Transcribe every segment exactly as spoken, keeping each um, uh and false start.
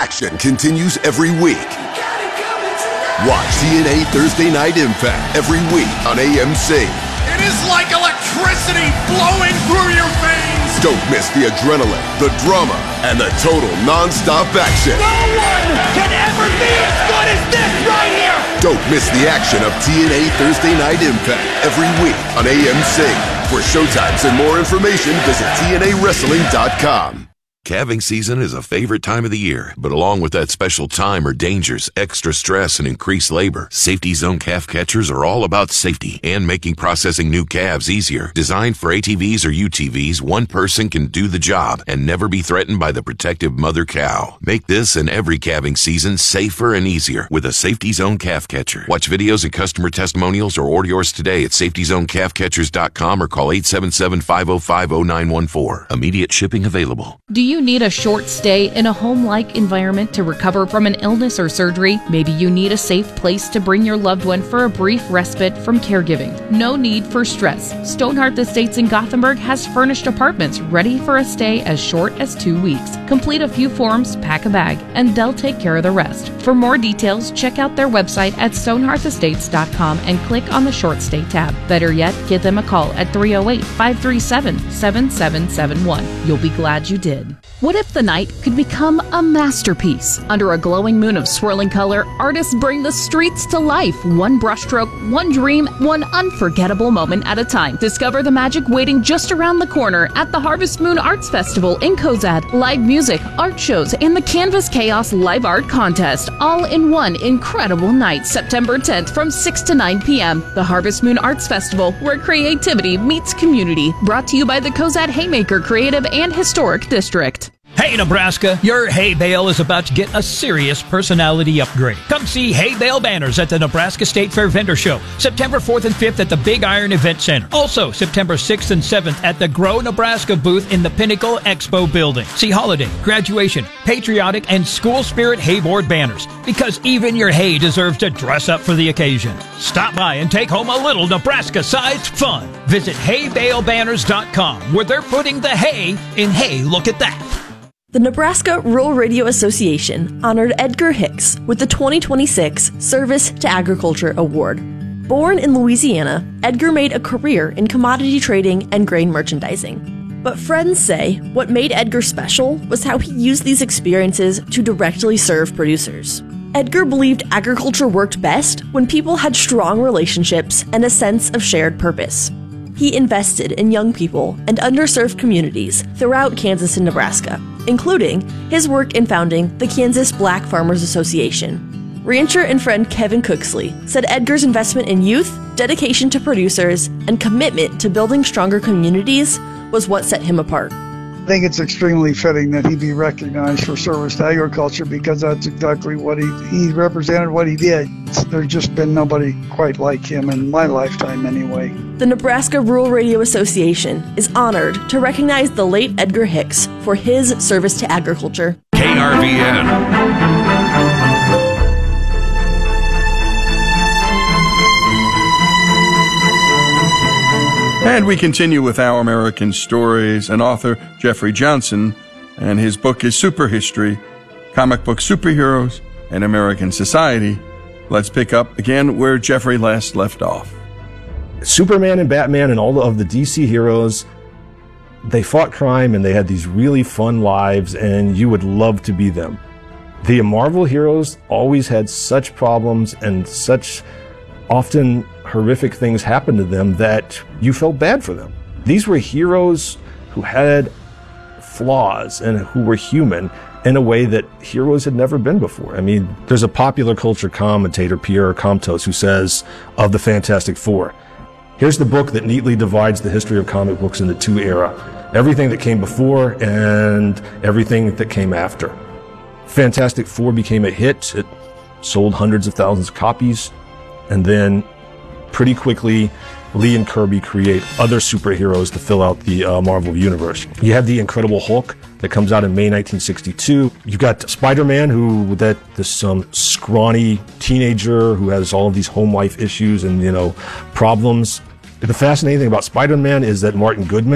action continues every week. Watch T N A Thursday Night Impact every week on A M C. It is like electricity flowing through your veins. Don't miss the adrenaline, the drama, and the total non-stop action. No one can ever be as good as this right here. Don't miss the action of T N A Thursday Night Impact every week on A M C. For showtimes and more information, visit T N A wrestling dot com. Calving season is a favorite time of the year, but along with that special time are dangers, extra stress, and increased labor. Safety Zone calf catchers are all about safety and making processing new calves easier. Designed for A T Vs or U T Vs, one person can do the job and never be threatened by the protective mother cow. Make this and every calving season safer and easier with a Safety Zone calf catcher. Watch videos and customer testimonials or order yours today at safety zone calf catchers dot com or call eight seven seven, five oh five, oh nine one four. Immediate shipping available. Do you need a short stay in a home-like environment to recover from an illness or surgery? Maybe you need a safe place to bring your loved one for a brief respite from caregiving. No need for stress. Stoneheart Estates in Gothenburg has furnished apartments ready for a stay as short as two weeks. Complete a few forms, pack a bag, and they'll take care of the rest. For more details, check out their website at stonehearth estates dot com and click on the short stay tab. Better yet, give them a call at three oh eight, five three seven, seven seven seven one. You'll be glad you did. What if the night could become a masterpiece? Under a glowing moon of swirling color, artists bring the streets to life. One brushstroke, one dream, one unforgettable moment at a time. Discover the magic waiting just around the corner at the Harvest Moon Arts Festival in Cozad. Live music, art shows, and the Canvas Chaos Live Art Contest, all in one incredible night, September tenth from six to nine p.m. The Harvest Moon Arts Festival, where creativity meets community. Brought to you by the Cozad Haymaker Creative and Historic District. Hey, Nebraska, your hay bale is about to get a serious personality upgrade. Come see Hay Bale Banners at the Nebraska State Fair Vendor Show, September fourth and fifth at the Big Iron Event Center. Also, September sixth and seventh at the Grow Nebraska booth in the Pinnacle Expo Building. See holiday, graduation, patriotic, and school spirit hayboard banners, because even your hay deserves to dress up for the occasion. Stop by and take home a little Nebraska-sized fun. Visit hay bale banners dot com, where they're putting the hay in Hey, Look at That. The Nebraska Rural Radio Association honored Edgar Hicks with the twenty twenty-six Service to Agriculture Award. Born in Louisiana, Edgar made a career in commodity trading and grain merchandising. But friends say what made Edgar special was how he used these experiences to directly serve producers. Edgar believed agriculture worked best when people had strong relationships and a sense of shared purpose. He invested in young people and underserved communities throughout Kansas and Nebraska, including his work in founding the Kansas Black Farmers Association. Rancher and friend Kevin Cooksley said Edgar's investment in youth, dedication to producers, and commitment to building stronger communities was what set him apart. I think it's extremely fitting that he be recognized for service to agriculture, because that's exactly what he, he represented, what he did. There's just been nobody quite like him in my lifetime anyway. The Nebraska Rural Radio Association is honored to recognize the late Edgar Hicks for his service to agriculture. K R V N. And we continue with Our American Stories, and author Jeffrey Johnson, and his book is Super History, Comic Book Superheroes and American Society. Let's pick up again where Jeffrey last left off. Superman and Batman and all of the D C heroes, they fought crime and they had these really fun lives, and you would love to be them. The Marvel heroes always had such problems and such often horrific things happen to them that you felt bad for them. These were heroes who had flaws and who were human in a way that heroes had never been before. I mean, there's a popular culture commentator, Pierre Comtos, who says of the Fantastic Four, here's the book that neatly divides the history of comic books into two eras. Everything that came before and everything that came after. Fantastic Four became a hit. It sold hundreds of thousands of copies. And then pretty quickly, Lee and Kirby create other superheroes to fill out the uh, Marvel Universe. You have the Incredible Hulk that comes out in May nineteen sixty-two. You've got Spider-Man, who that this um, scrawny teenager who has all of these home life issues and, you know, problems. The fascinating thing about Spider-Man is that Martin Goodman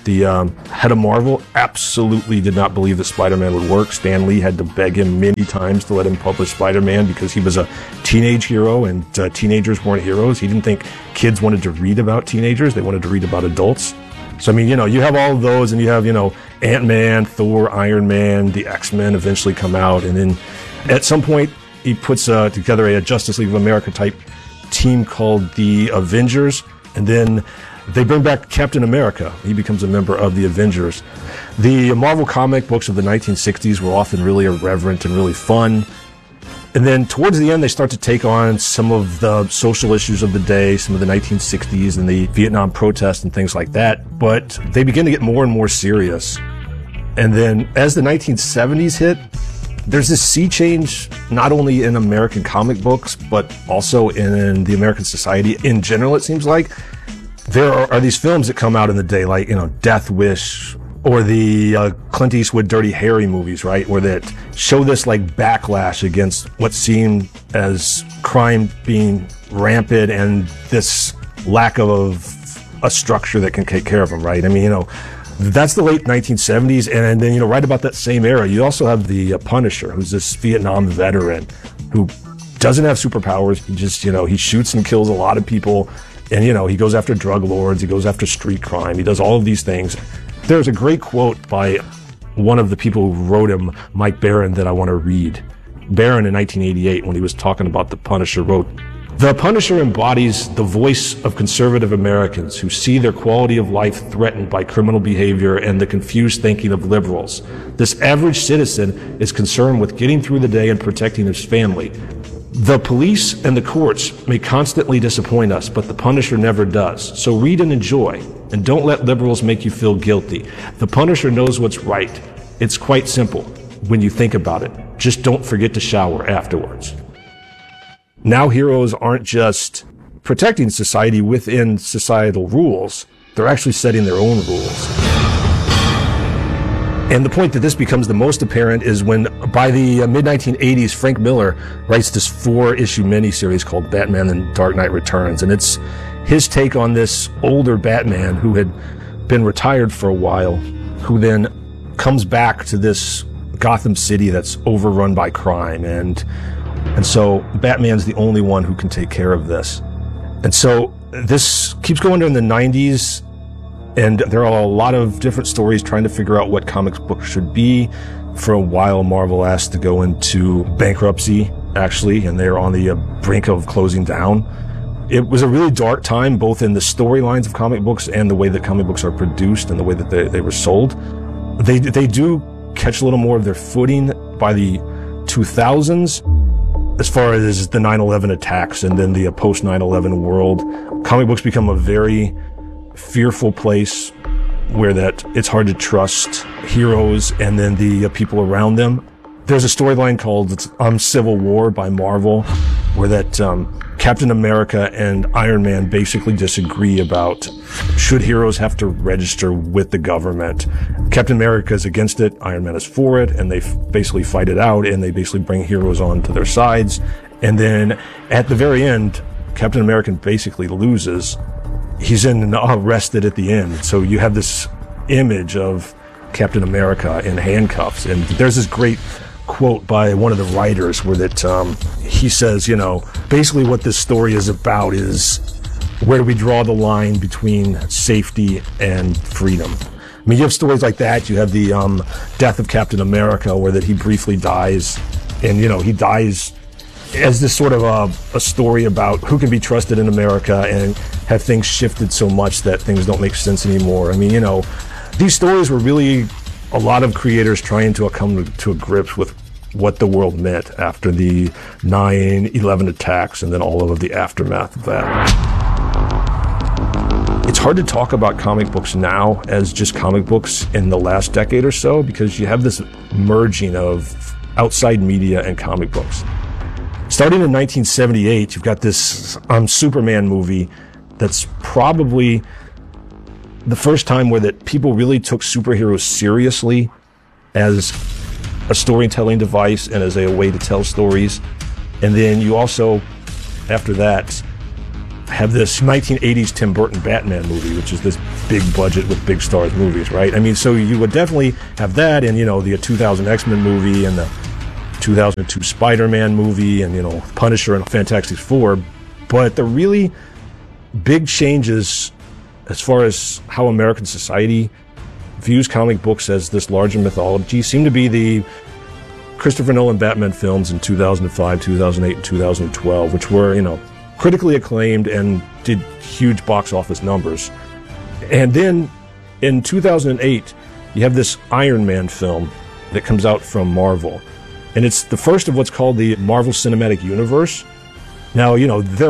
The um, head of Marvel absolutely did not believe that Spider-Man would work. Stan Lee had to beg him many times to let him publish Spider-Man because he was a teenage hero and uh, teenagers weren't heroes. He didn't think kids wanted to read about teenagers. They wanted to read about adults. So, I mean, you know, you have all of those, and you have, you know, Ant-Man, Thor, Iron Man, the X-Men eventually come out, and then at some point he puts uh, together a Justice League of America type team called the Avengers, and then they bring back Captain America. He becomes a member of the Avengers. The Marvel comic books of the nineteen sixties were often really irreverent and really fun. And then towards the end, they start to take on some of the social issues of the day, some of the nineteen sixties and the Vietnam protests and things like that. But they begin to get more and more serious. And then as the nineteen seventies hit, there's this sea change, not only in American comic books, but also in the American society in general, it seems like. There are, are these films that come out in the day, like, you know, Death Wish, or the uh, Clint Eastwood Dirty Harry movies, right? Where that show this like backlash against what seemed as crime being rampant and this lack of a structure that can take care of them, right? I mean, you know, that's the late nineteen seventies. And then, you know, right about that same era, you also have the uh, Punisher, who's this Vietnam veteran who doesn't have superpowers. He just, you know, he shoots and kills a lot of people. And, you know, he goes after drug lords. He goes after street crime. He does all of these things. There's a great quote by one of the people who wrote him, Mike Barron, that I want to read. Barron in nineteen eighty-eight, when he was talking about the Punisher, wrote, "The Punisher embodies the voice of conservative Americans who see their quality of life threatened by criminal behavior and the confused thinking of liberals. This average citizen is concerned with getting through the day and protecting his family. The police and the courts may constantly disappoint us, but the Punisher never does. So read and enjoy, and don't let liberals make you feel guilty. The Punisher knows what's right. It's quite simple when you think about it. Just don't forget to shower afterwards." Now heroes aren't just protecting society within societal rules, they're actually setting their own rules. And the point that this becomes the most apparent is when, by the mid nineteen eighties, Frank Miller writes this four-issue miniseries called Batman and Dark Knight Returns. And it's his take on this older Batman who had been retired for a while, who then comes back to this Gotham City that's overrun by crime. And, and so Batman's the only one who can take care of this. And so this keeps going during the nineties. And there are a lot of different stories trying to figure out what comics books should be. For a while, Marvel asked to go into bankruptcy, actually, and they're on the uh, brink of closing down. It was a really dark time, both in the storylines of comic books and the way that comic books are produced and the way that they, they were sold. They, they do catch a little more of their footing by the two thousands. As far as the nine eleven attacks and then the uh, post nine eleven world, comic books become a very fearful place where that it's hard to trust heroes and then the uh, people around them. There's a storyline called um, Civil War by Marvel where that um, Captain America and Iron Man basically disagree about should heroes have to register with the government. Captain America is against it, Iron Man is for it, and they f- basically fight it out, and they basically bring heroes on to their sides. And then at the very end, Captain America basically loses. He's in arrested at the end. So you have this image of Captain America in handcuffs. And there's this great quote by one of the writers where that um, he says, you know, basically what this story is about is where do we draw the line between safety and freedom? I mean, you have stories like that. You have the um, death of Captain America where that he briefly dies. And, you know, he dies as this sort of a, a story about who can be trusted in America and have things shifted so much that things don't make sense anymore. I mean, you know, these stories were really a lot of creators trying to come to, to a grips with what the world meant after the nine eleven attacks and then all of the aftermath of that. It's hard to talk about comic books now as just comic books in the last decade or so because you have this merging of outside media and comic books. Starting in nineteen seventy-eight, you've got this um, Superman movie that's probably the first time where that people really took superheroes seriously as a storytelling device and as a way to tell stories. And then you also, after that, have this nineteen eighties Tim Burton Batman movie, which is this big budget with big stars movies, right? I mean, so you would definitely have that, and, you know, the two thousand X-Men movie, and the two thousand two Spider-Man movie, and, you know, Punisher and Fantastic Four. But the really big changes as far as how American society views comic books as this larger mythology seem to be the Christopher Nolan Batman films in two thousand five, two thousand eight, and two thousand twelve, which were, you know, critically acclaimed and did huge box office numbers. And then in two thousand eight, you have this Iron Man film that comes out from Marvel. And it's the first of what's called the Marvel Cinematic Universe. Now, you know, there